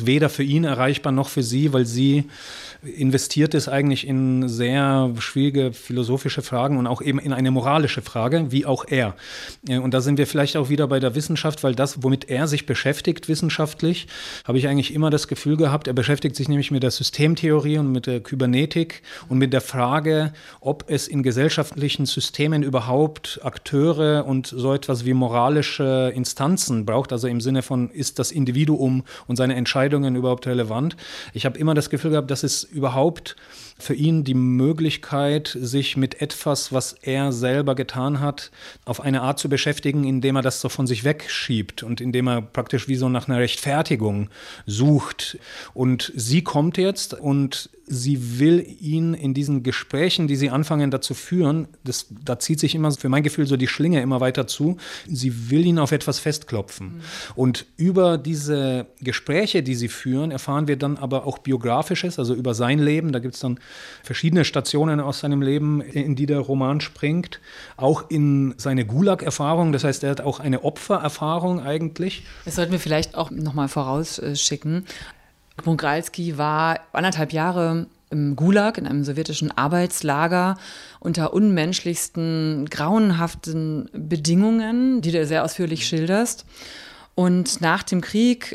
ist weder für ihn erreichbar noch für sie, weil sie investiert ist eigentlich in sehr schwierige philosophische Fragen und auch eben in eine moralische Frage, wie auch er. Und da sind wir vielleicht auch wieder bei der Wissenschaft, weil das, womit er sich beschäftigt wissenschaftlich, habe ich eigentlich immer das Gefühl gehabt, er beschäftigt sich nämlich mit der Systemtheorie und mit der Kybernetik und mit der Frage, ob es in gesellschaftlichen Systemen überhaupt Akteure und so etwas wie moralische Instanzen braucht, also im Sinne von, ist das Individuum und seine Entscheidungen überhaupt relevant? Ich habe immer das Gefühl gehabt, dass es überhaupt für ihn die Möglichkeit, sich mit etwas, was er selber getan hat, auf eine Art zu beschäftigen, indem er das so von sich wegschiebt und indem er praktisch wie so nach einer Rechtfertigung sucht. Und sie kommt jetzt und sie will ihn in diesen Gesprächen, die sie anfangen da zu führen, da zieht sich immer für mein Gefühl so die Schlinge immer weiter zu, sie will ihn auf etwas festklopfen. Mhm. Und über diese Gespräche, die sie führen, erfahren wir dann aber auch Biografisches, also über sein Leben. Da gibt es dann verschiedene Stationen aus seinem Leben, in die der Roman springt. Auch in seine Gulag-Erfahrung, das heißt, er hat auch eine Opfererfahrung eigentlich. Das sollten wir vielleicht auch nochmal vorausschicken. Mrogalski war 1,5 Jahre im Gulag, in einem sowjetischen Arbeitslager, unter unmenschlichsten, grauenhaften Bedingungen, die du sehr ausführlich schilderst. Und nach dem Krieg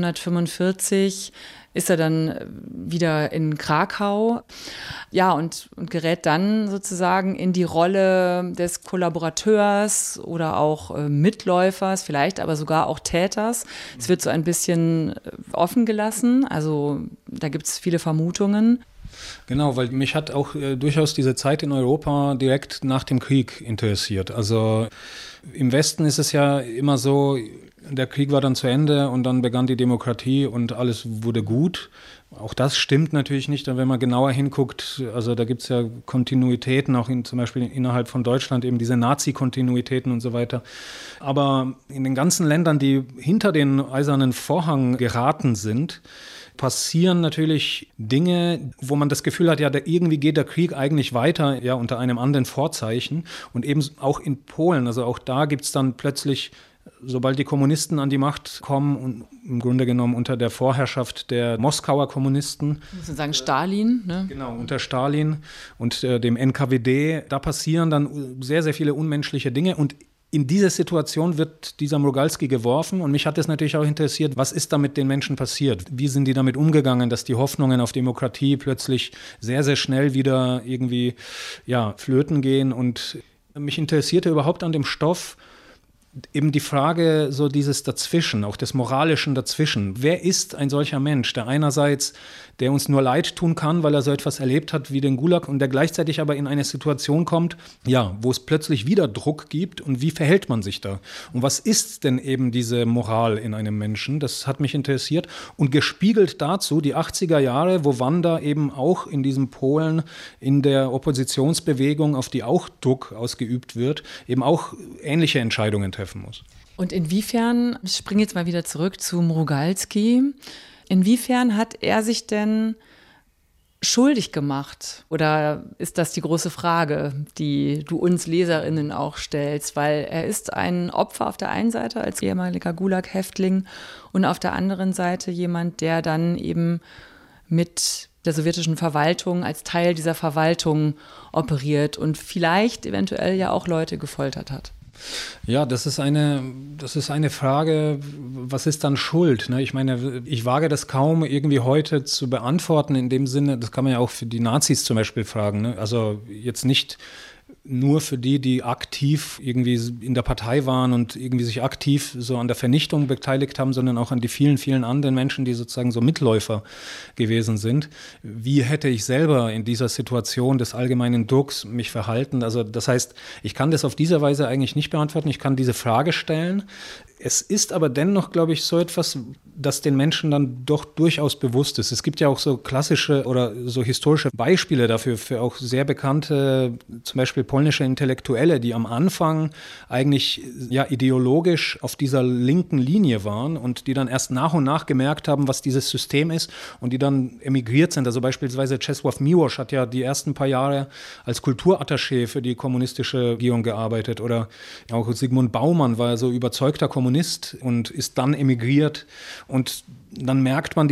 1945 ist er dann wieder in Krakau, ja, und gerät dann sozusagen in die Rolle des Kollaborateurs oder auch Mitläufers, vielleicht aber sogar auch Täters. Es wird so ein bisschen offen gelassen, also da gibt es viele Vermutungen. Genau, weil mich hat auch durchaus diese Zeit in Europa direkt nach dem Krieg interessiert. Also im Westen ist es ja immer so, der Krieg war dann zu Ende und dann begann die Demokratie und alles wurde gut. Auch das stimmt natürlich nicht, wenn man genauer hinguckt. Also da gibt es ja Kontinuitäten, auch zum Beispiel innerhalb von Deutschland, eben diese Nazi-Kontinuitäten und so weiter. Aber in den ganzen Ländern, die hinter den eisernen Vorhang geraten sind, passieren natürlich Dinge, wo man das Gefühl hat, ja, irgendwie geht der Krieg eigentlich weiter, ja, unter einem anderen Vorzeichen. Und eben auch in Polen, also auch da gibt es dann plötzlich, sobald die Kommunisten an die Macht kommen und im Grunde genommen unter der Vorherrschaft der Moskauer Kommunisten. Ich muss sagen Stalin, ne? Genau, unter Stalin und dem NKWD, da passieren dann sehr, sehr viele unmenschliche Dinge und in diese Situation wird dieser Mrogalski geworfen und mich hat es natürlich auch interessiert, was ist da mit den Menschen passiert? Wie sind die damit umgegangen, dass die Hoffnungen auf Demokratie plötzlich sehr, sehr schnell wieder irgendwie flöten gehen? Und mich interessierte überhaupt an dem Stoff eben die Frage so dieses Dazwischen, auch des Moralischen dazwischen. Wer ist ein solcher Mensch, der einerseits, der uns nur leid tun kann, weil er so etwas erlebt hat wie den Gulag und der gleichzeitig aber in eine Situation kommt, ja, wo es plötzlich wieder Druck gibt und wie verhält man sich da? Und was ist denn eben diese Moral in einem Menschen? Das hat mich interessiert und gespiegelt dazu die 80er Jahre, wo Wanda eben auch in diesem Polen in der Oppositionsbewegung, auf die auch Druck ausgeübt wird, eben auch ähnliche Entscheidungen treffen muss. Und inwiefern, ich springe jetzt mal wieder zurück zu Mrogalski, inwiefern hat er sich denn schuldig gemacht? Oder ist das die große Frage, die du uns LeserInnen auch stellst? Weil er ist ein Opfer auf der einen Seite als ehemaliger Gulag-Häftling und auf der anderen Seite jemand, der dann eben mit der sowjetischen Verwaltung als Teil dieser Verwaltung operiert und vielleicht eventuell ja auch Leute gefoltert hat. Ja, das ist eine Frage, was ist dann Schuld? Ne? Ich meine, ich wage das kaum irgendwie heute zu beantworten in dem Sinne, das kann man ja auch für die Nazis zum Beispiel fragen. Ne? Also jetzt nicht nur für die aktiv irgendwie in der Partei waren und irgendwie sich aktiv so an der Vernichtung beteiligt haben, sondern auch an die vielen, vielen anderen Menschen, die sozusagen so Mitläufer gewesen sind. Wie hätte ich selber in dieser Situation des allgemeinen Drucks mich verhalten? Also das heißt, ich kann das auf diese Weise eigentlich nicht beantworten. Ich kann diese Frage stellen. Es ist aber dennoch, glaube ich, so etwas, das den Menschen dann doch durchaus bewusst ist. Es gibt ja auch so klassische oder so historische Beispiele dafür, für auch sehr bekannte, zum Beispiel polnische Intellektuelle, die am Anfang eigentlich ja ideologisch auf dieser linken Linie waren und die dann erst nach und nach gemerkt haben, was dieses System ist und die dann emigriert sind. Also beispielsweise Czesław Miłosz hat ja die ersten paar Jahre als Kulturattaché für die kommunistische Regierung gearbeitet oder auch Zygmunt Baumann war so überzeugter Kommunist und ist dann emigriert und dann merkt man